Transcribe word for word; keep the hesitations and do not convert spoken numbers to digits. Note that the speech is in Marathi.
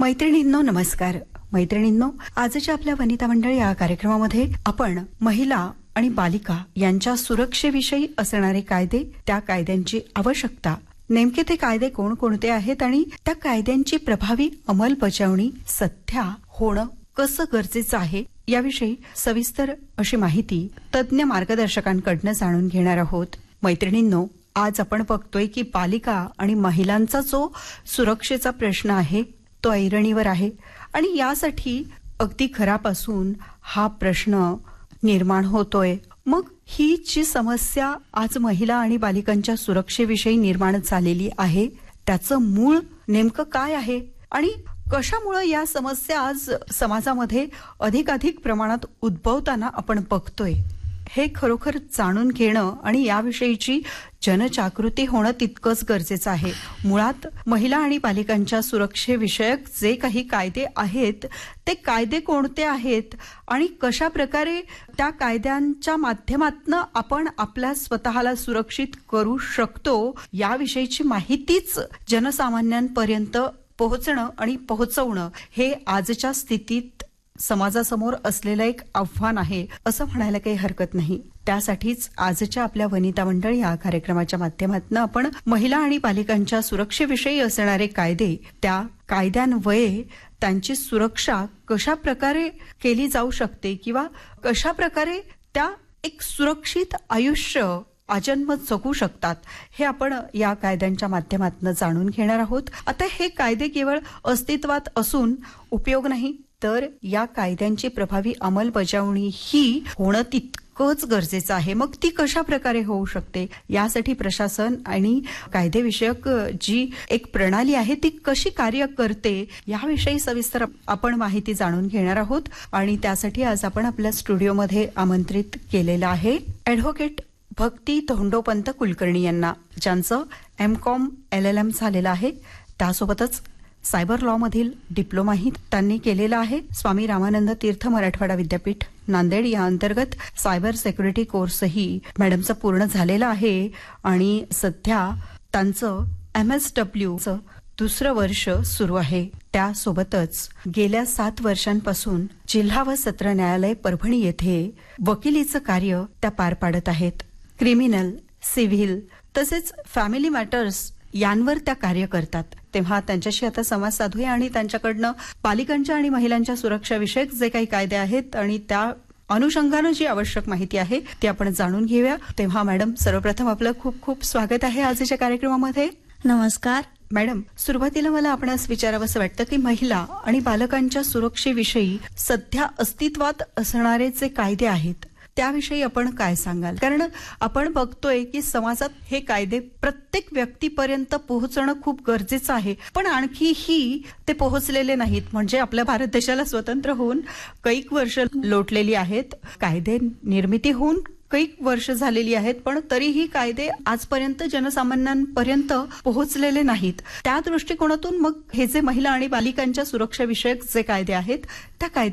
मैत्रिणींनो नमस्कार. मैत्रिणींनो, आजच्या आपल्या वनिता मंडळ या कार्यक्रमामध्ये आपण महिला आणि बालिका यांच्या सुरक्षेविषयी असणारे कायदे, त्या कायद्यांची आवश्यकता, नेमके ते कायदे कोणकोणते आहेत आणि त्या कायद्यांची प्रभावी अंमलबजावणी सध्या होणं कसं गरजेचं आहे याविषयी सविस्तर अशी माहिती तज्ञ मार्गदर्शकांकडून जाणून घेणार आहोत. मैत्रिणींनो, आज आपण बघतोय की बालिका आणि महिलांचा जो सुरक्षेचा प्रश्न आहे तो ऐरणीवर आहे आणि यासाठी अगदी घरापासून हा प्रश्न निर्माण होतोय. मग ही जी समस्या आज महिला आणि बालिकांच्या सुरक्षेविषयी निर्माण झालेली आहे त्याचं मूळ नेमकं काय आहे आणि कशामुळे या समस्या आज समाजामध्ये अधिकाधिक प्रमाणात उद्भवताना आपण बघतोय, हे खरोखर जाणून घेणं आणि याविषयीची जनजागृती होणं तितकंच गरजेचं आहे. मुळात महिला आणि बालिकांच्या सुरक्षेविषयक जे काही कायदे आहेत ते कायदे कोणते आहेत आणि कशा प्रकारे त्या कायद्यांच्या माध्यमातून आपण आपल्या स्वतःला सुरक्षित करू शकतो याविषयीची माहितीच जनसामान्यांपर्यंत पोहोचणं आणि पोहोचवणं हे आजच्या स्थितीत समाजासमोर असलेलं एक आव्हान आहे असं म्हणायला काही हरकत नाही. त्यासाठीच आजच्या आपल्या वनिता मंडळ या कार्यक्रमाच्या माध्यमातून आपण महिला आणि बालिकांच्या सुरक्षेविषयी असणारे कायदे, त्या कायद्यान्वये त्यांची सुरक्षा कशा प्रकारे केली जाऊ शकते किंवा कशा प्रकारे त्या एक सुरक्षित आयुष्य आजन्म जगू शकतात हे आपण या कायद्यांच्या माध्यमातून जाणून घेणार आहोत. आता हे कायदे केवळ अस्तित्वात असून उपयोग नाही, तर या कायद्यांची प्रभावी अंमलबजावणी ही होणं तितकंच गरजेचं आहे. मग ती कशा प्रकारे होऊ शकते यासाठी प्रशासन आणि कायदेविषयक जी एक प्रणाली आहे ती कशी कार्य करते याविषयी सविस्तर आपण माहिती जाणून घेणार आहोत. आणि त्यासाठी आज आपण आपल्या स्टुडिओमध्ये आमंत्रित केलेलं आहे ॲडव्होकेट भक्ती धोंडोपंत कुलकर्णी यांना, ज्यांचं M com L L M झालेलं आहे. त्यासोबतच सायबर लॉ मधील डिप्लोमाही त्यांनी केलेला आहे. स्वामी रामानंद तीर्थ मराठवाडा विद्यापीठ नांदेड या अंतर्गत सायबर सिक्युरिटी कोर्सही मॅडमचा पूर्ण झालेला आहे आणि सध्या त्यांचं एम एस डब्ल्यूचं दुसरं वर्ष सुरू आहे. त्यासोबतच गेल्या सात वर्षांपासून जिल्हा व सत्र न्यायालय परभणी येथे वकिलीचं कार्य त्या पार पाडत आहेत. क्रिमिनल, सिव्हिल तसेच फॅमिली मॅटर्स यांवर त्या कार्य करतात. तेव्हा त्यांच्याशी आता संवाद साधूया आणि त्यांच्याकडनं बालिकांच्या आणि महिलांच्या सुरक्षाविषयक जे काही कायदे आहेत आणि त्या अनुषंगानं जी आवश्यक माहिती आहे ती आपण जाणून घेऊया. तेव्हा मॅडम, सर्वप्रथम आपलं खूप खूप स्वागत आहे आजच्या कार्यक्रमामध्ये. नमस्कार मॅडम, सुरुवातीला मला आपणास विचारावंसं वाटतं की महिला आणि बालकांच्या सुरक्षेविषयी सध्या अस्तित्वात असणारे जे कायदे आहेत त्याविषयी आपण काय सांगाल? कारण आपण बघतोय की समाजात हे कायदे प्रत्येक व्यक्तीपर्यंत पोहोचणं खूप गरजेचं आहे, पण आणखीही ते पोहोचलेले नाहीत. म्हणजे आपल्या भारत देशाला स्वतंत्र होऊन कैक वर्ष लोटलेली आहेत, कायदे निर्मिती होऊन कैक वर्ष झालेली आहेत, पण तरीही कायदे आजपर्यंत जनसामान्यांपर्यंत पोहोचलेले नाहीत. त्या दृष्टिकोनातून मग हे जे महिला आणि बालिकांच्या सुरक्षाविषयक जे कायदे आहेत त्या कायदे